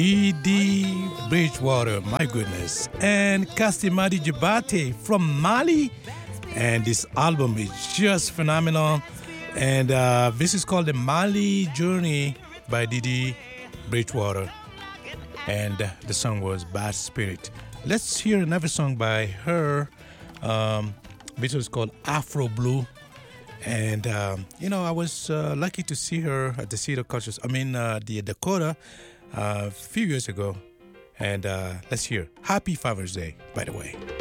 E.D. Bridgewater, my goodness. And Kastimadi Jabate from Mali. And this album is just phenomenal. And this is called The Mali Journey by Didi Bridgewater. And the song was Bad Spirit. Let's hear another song by her. This was called Afro Blue. And, I was lucky to see her at the Cedar Cultures, the Dakota, a few years ago. And let's hear Happy Father's Day, by the way.